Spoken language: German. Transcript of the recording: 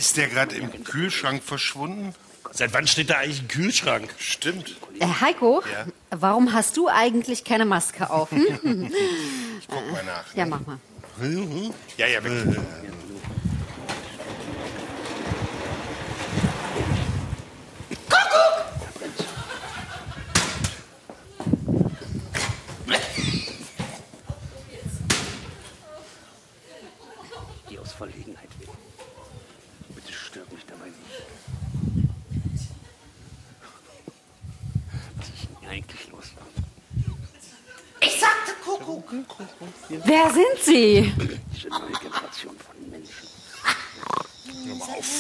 Ist der gerade im Kühlschrank verschwunden? Seit wann steht da eigentlich ein Kühlschrank? Stimmt. Heiko, Ja? warum hast du eigentlich keine Maske auf? Ich guck mal nach. Ja, mach mal. Ja, weg. Die aus Verlegenheit will. Bitte stört mich dabei nicht. Was ist denn eigentlich los? Ich sagte Kuckuck. Wer sind Sie? Diese neue Generation von Menschen. Hör mal auf.